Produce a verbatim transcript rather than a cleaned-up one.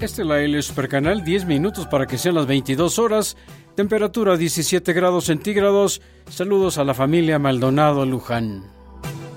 Este es la L Supercanal, diez minutos para que sean las veintidós horas, temperatura diecisiete grados centígrados. Saludos a la familia Maldonado Luján.